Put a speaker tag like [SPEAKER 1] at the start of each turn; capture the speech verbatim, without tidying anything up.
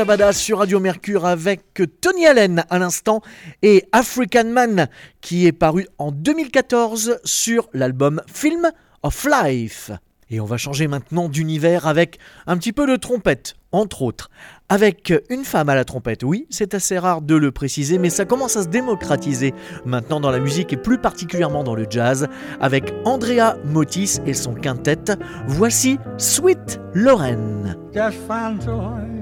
[SPEAKER 1] Badass sur Radio Mercure avec Tony Allen à l'instant et African Man qui est paru en deux mille quatorze sur l'album Film of Life. Et on va changer maintenant d'univers avec un petit peu de trompette, entre autres. Avec une femme à la trompette, oui, c'est assez rare de le préciser, mais ça commence à se démocratiser maintenant dans la musique et plus particulièrement dans le jazz, avec Andrea Motis et son quintet. Voici Sweet Lorraine.
[SPEAKER 2] Just find joy